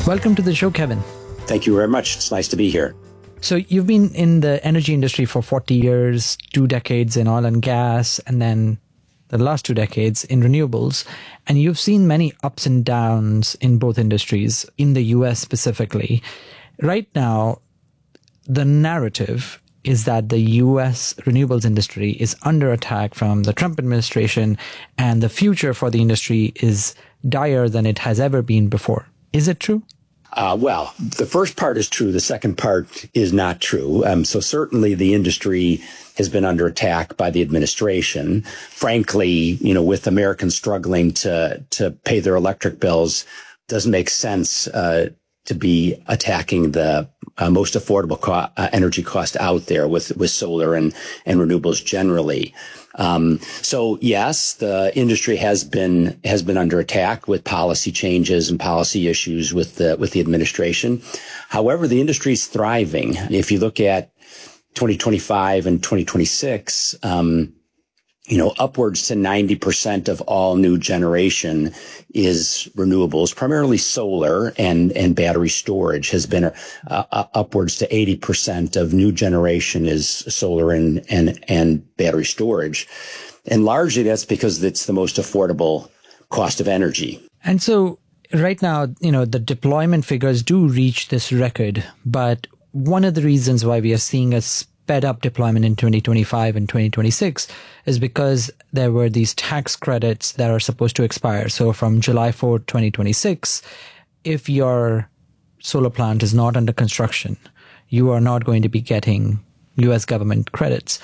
Welcome to the show, Kevin. Thank you very much. It's nice to be here. So you've been in the energy industry for 40 years, 2 decades in oil and gas, and then the last 2 decades in renewables. And you've seen many ups and downs in both industries, in the US specifically. Right now, the narrative is that the US renewables industry is under attack from the Trump administration, and the future for the industry is dire than it has ever been before. Is it true? Well, the first part is true. The second part is not true. So certainly the industry has been under attack by the administration. Frankly, with Americans struggling to pay their electric bills, doesn't make sense to be attacking the most affordable energy cost out there with solar and renewables generally. So yes, the industry has been under attack with policy changes and policy issues with the administration. However, the industry is thriving. If you look at 2025 and 2026, upwards to 90% of all new generation is renewables, primarily solar and battery storage has been upwards to 80% of new generation is solar and battery storage. And largely that's because it's the most affordable cost of energy. And so right now, the deployment figures do reach this record, but one of the reasons why we are seeing a sped up deployment in 2025 and 2026 is because there were these tax credits that are supposed to expire. So from July 4, 2026, if your solar plant is not under construction, you are not going to be getting US government credits.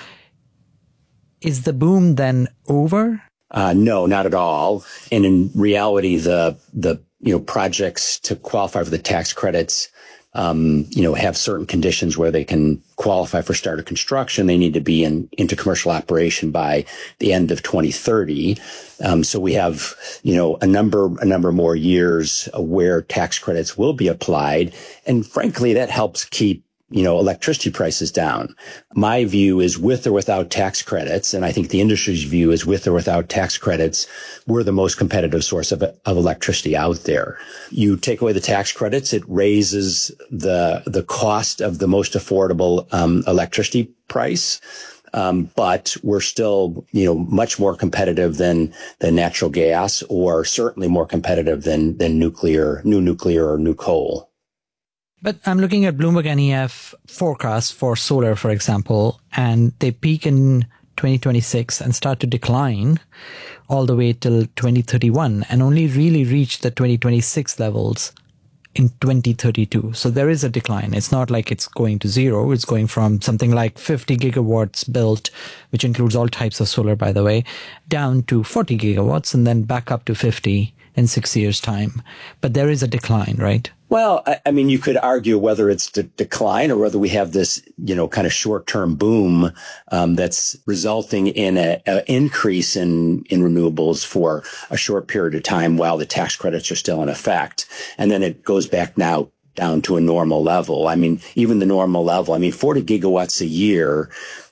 Is the boom then over? No, not at all. And in reality, the projects to qualify for the tax credits have certain conditions where they can qualify for start of construction. They need to be into commercial operation by the end of 2030. So we have, a number more years where tax credits will be applied. And frankly, that helps keep electricity prices down. My view is with or without tax credits, and I think the industry's view is with or without tax credits, we're the most competitive source of electricity out there. You take away the tax credits, it raises the cost of the most affordable electricity price. But we're still, much more competitive than natural gas, or certainly more competitive than new nuclear or new coal. But I'm looking at Bloomberg NEF forecasts for solar, for example, and they peak in 2026 and start to decline all the way till 2031 and only really reach the 2026 levels in 2032. So there is a decline. It's not like it's going to zero. It's going from something like 50 gigawatts built, which includes all types of solar, by the way, down to 40 gigawatts and then back up to 50 in 6 years' time. But there is a decline, right? Well, I mean, you could argue whether it's decline or whether we have this, kind of short-term boom that's resulting in an increase in renewables for a short period of time while the tax credits are still in effect. And then it goes back now down to a normal level. I mean, even the normal level, 40 gigawatts a year.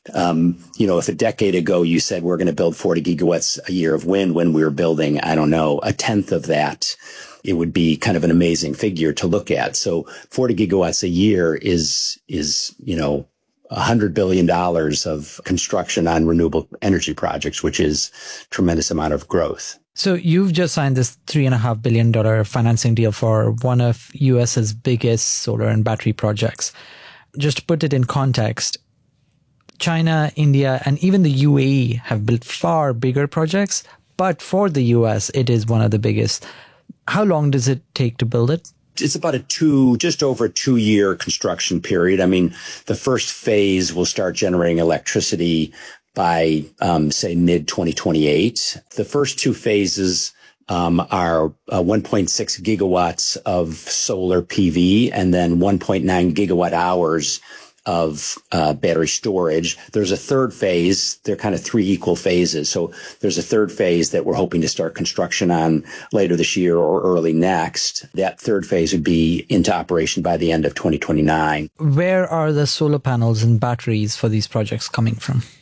If a decade ago you said we're going to build 40 gigawatts a year of wind when we were building, I don't know, a tenth of that, it would be kind of an amazing figure to look at. So 40 gigawatts a year is $100 billion of construction on renewable energy projects, which is a tremendous amount of growth. So you've just signed this $3.5 billion financing deal for one of US's biggest solar and battery projects. Just to put it in context, China, India, and even the UAE have built far bigger projects, but for the US, it is one of the biggest. How long does it take to build it? It's about just over a 2-year construction period. I mean, the first phase will start generating electricity by, say, mid 2028. The first 2 phases are 1.6 gigawatts of solar PV and then 1.9 gigawatt hours of battery storage. There's a third phase. They're kind of 3 equal phases. So there's a third phase that we're hoping to start construction on later this year or early next. That third phase would be into operation by the end of 2029. Where are the solar panels and batteries for these projects coming from?